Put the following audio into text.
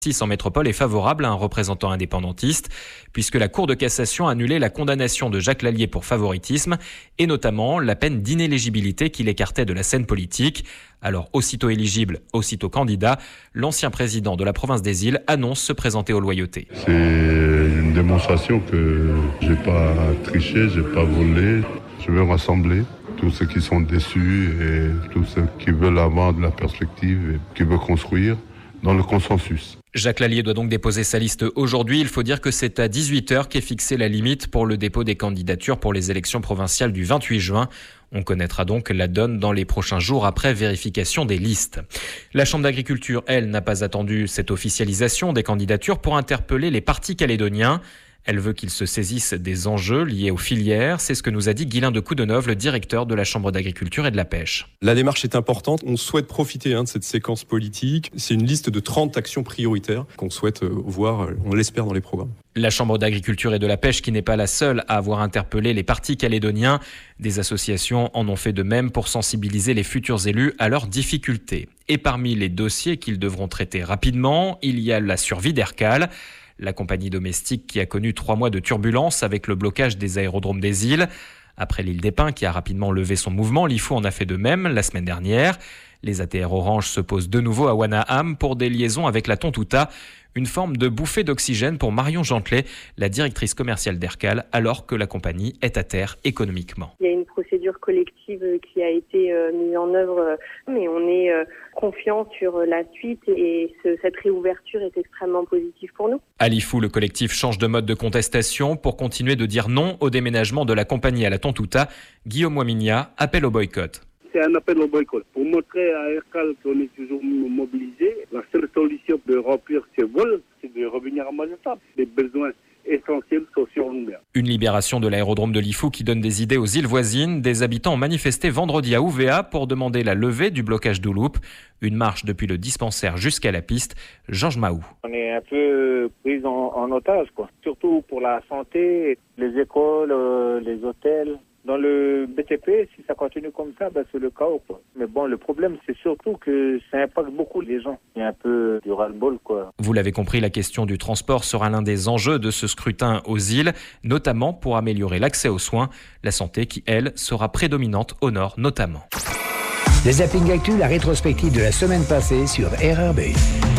En métropole est favorable à un représentant indépendantiste, puisque la Cour de cassation a annulé la condamnation de Jacques Lallier pour favoritisme, et notamment la peine d'inéligibilité qui l'écartait de la scène politique. Alors, aussitôt éligible, aussitôt candidat, l'ancien président de la province des Îles annonce se présenter aux loyautés. C'est une démonstration que j'ai pas triché, j'ai pas volé. Je veux rassembler tous ceux qui sont déçus et tous ceux qui veulent avoir de la perspective et qui veulent construire dans le consensus. Jacques Lallier doit donc déposer sa liste aujourd'hui. Il faut dire que c'est à 18h qu'est fixée la limite pour le dépôt des candidatures pour les élections provinciales du 28 juin. On connaîtra donc la donne dans les prochains jours après vérification des listes. La Chambre d'agriculture, elle, n'a pas attendu cette officialisation des candidatures pour interpeller les partis calédoniens. Elle veut qu'ils se saisissent des enjeux liés aux filières. C'est ce que nous a dit Guylain de Coudeneuve, le directeur de la Chambre d'agriculture et de la pêche. La démarche est importante. On souhaite profiter de cette séquence politique. C'est une liste de 30 actions prioritaires qu'on souhaite voir, on l'espère, dans les programmes. La Chambre d'agriculture et de la pêche qui n'est pas la seule à avoir interpellé les partis calédoniens. Des associations en ont fait de même pour sensibiliser les futurs élus à leurs difficultés. Et parmi les dossiers qu'ils devront traiter rapidement, il y a la survie d'Ercal. La compagnie domestique qui a connu 3 mois de turbulence avec le blocage des aérodromes des îles. Après l'île des Pins qui a rapidement levé son mouvement, l'IFO en a fait de même la semaine dernière. Les ATR Orange se posent de nouveau à Wanaham pour des liaisons avec la Tontouta. Une forme de bouffée d'oxygène pour Marion Gentelet, la directrice commerciale d'Ercal, alors que la compagnie est à terre économiquement. Il y a une procédure collective qui a été mise en œuvre, mais on est confiant sur la suite et cette réouverture est extrêmement positive pour nous. À l'IFO, le collectif change de mode de contestation pour continuer de dire non au déménagement de la compagnie à la Tontouta. Guillaume Waminia appelle au boycott. C'est un appel au boycott. Pour montrer à Ercal qu'on est toujours mobilisé, la seule solution de remplir ces vols, c'est de revenir à Majorstad. Les besoins essentiels sont sur nous. Une libération de l'aérodrome de Lifou qui donne des idées aux îles voisines. Des habitants ont manifesté vendredi à Ouvéa pour demander la levée du blocage d'Ouloup. Une marche depuis le dispensaire jusqu'à la piste. Georges Mahou. On est un peu pris en otage, surtout pour la santé, les écoles, les hôtels. Dans le BTP, si ça continue comme ça, c'est le chaos, Mais bon, le problème, c'est surtout que ça impacte beaucoup les gens. Il y a un peu du ras-le-bol, Vous l'avez compris, la question du transport sera l'un des enjeux de ce scrutin aux îles, notamment pour améliorer l'accès aux soins. La santé qui, elle, sera prédominante au nord, notamment. Les zappings actu, la rétrospective de la semaine passée sur RRB.